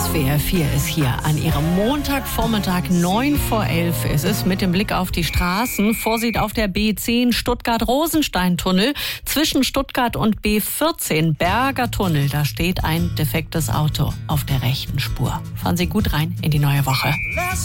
SWR 4 ist hier an ihrem Montagvormittag 9:11. Es ist mit dem Blick auf die Straßen. Vorsicht auf der B10 Stuttgart-Rosenstein-Tunnel. Zwischen Stuttgart und B14 Berger Tunnel. Da steht ein defektes Auto auf der rechten Spur. Fahren Sie gut rein in die neue Woche.